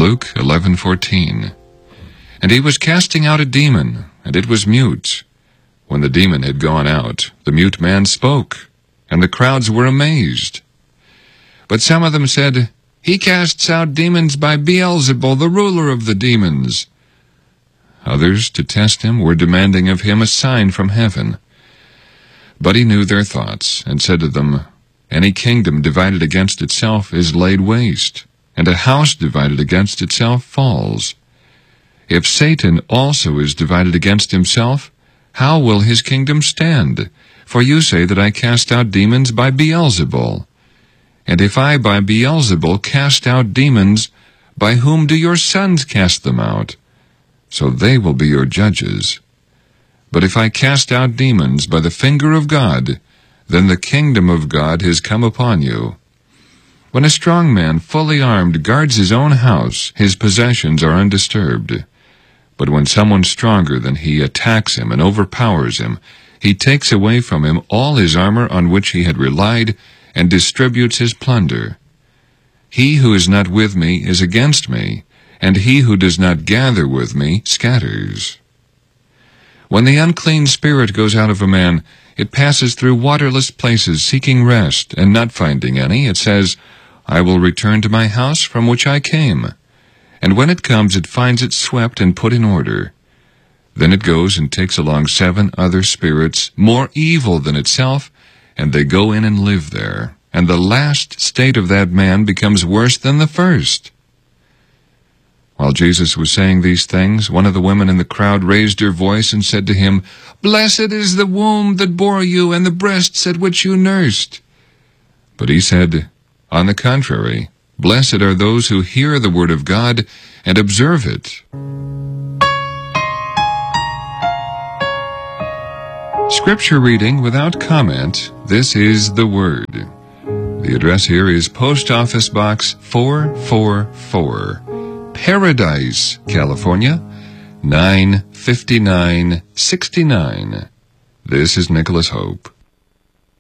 Luke 11:14. And he was casting out a demon, and it was mute. When the demon had gone out, the mute man spoke, and the crowds were amazed. But some of them said, He casts out demons by Beelzebul, the ruler of the demons. Others, to test him, were demanding of him a sign from heaven. But he knew their thoughts, and said to them, Any kingdom divided against itself is laid waste, and a house divided against itself falls. If Satan also is divided against himself, how will his kingdom stand? For you say that I cast out demons by Beelzebul. And if I by Beelzebul cast out demons, by whom do your sons cast them out? So they will be your judges. But if I cast out demons by the finger of God, then the kingdom of God has come upon you. When a strong man, fully armed, guards his own house, his possessions are undisturbed. But when someone stronger than he attacks him and overpowers him, he takes away from him all his armor on which he had relied, and distributes his plunder. He who is not with me is against me, and he who does not gather with me scatters. When the unclean spirit goes out of a man, it passes through waterless places seeking rest, and not finding any, it says, I will return to my house from which I came. And when it comes, it finds it swept and put in order. Then it goes and takes along 7 other spirits, more evil than itself, and they go in and live there. And the last state of that man becomes worse than the first. While Jesus was saying these things, one of the women in the crowd raised her voice and said to him, Blessed is the womb that bore you, and the breasts at which you nursed. But he said, On the contrary, blessed are those who hear the word of God and observe it. Scripture reading without comment. This is the Word. The address here is Post Office Box 444, Paradise, California, 95969. This is Nicholas Hope.